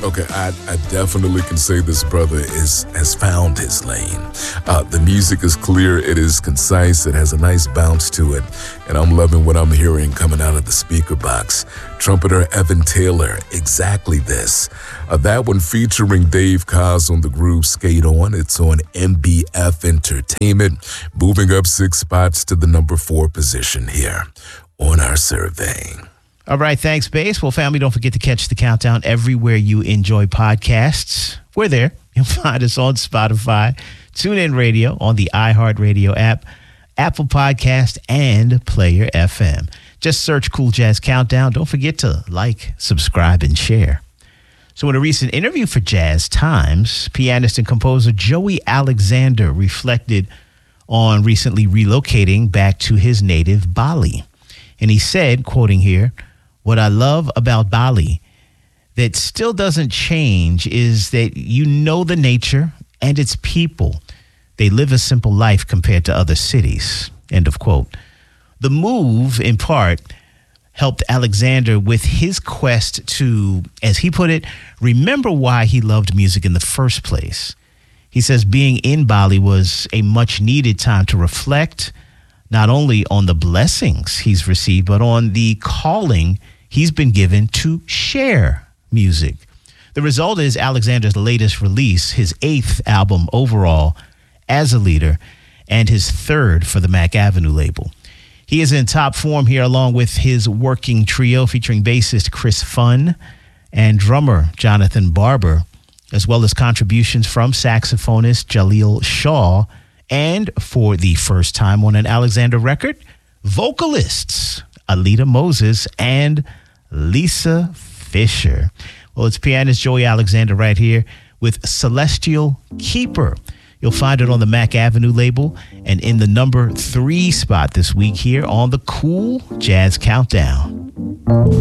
Okay, I definitely can say this brother has found his lane. The music is clear, it is concise, it has a nice bounce to it, and I'm loving what I'm hearing coming out of the speaker box. Trumpeter Evan Taylor, exactly this. That one featuring Dave Koz on the groove Skate On. It's on MBF Entertainment, moving up 6 spots to the number 4 position here on our survey. All right, thanks, Bass. Well, family, don't forget to catch the countdown everywhere you enjoy podcasts. We're there. You'll find us on Spotify, TuneIn Radio, on the iHeartRadio app, Apple Podcast, and Player FM. Just search Cool Jazz Countdown. Don't forget to like, subscribe, and share. So in a recent interview for Jazz Times, pianist and composer Joey Alexander reflected on recently relocating back to his native Bali. And he said, quoting here, "What I love about Bali that still doesn't change is that you know the nature and its people. They live a simple life compared to other cities." End of quote. The move, in part, helped Alexander with his quest to, as he put it, remember why he loved music in the first place. He says being in Bali was a much needed time to reflect not only on the blessings he's received, but on the calling he's been given to share music. The result is Alexander's latest release, his 8th album overall as a leader, and his 3rd for the Mac Avenue label. He is in top form here along with his working trio featuring bassist Chris Funn and drummer Jonathan Barber, as well as contributions from saxophonist Jaleel Shaw, and for the first time on an Alexander record, vocalists Alita Moses and Lisa Fisher. Well, it's pianist Joey Alexander right here with Celestial Keeper. You'll find it on the Mac Avenue label and in the number 3 spot this week here on the Cool Jazz Countdown.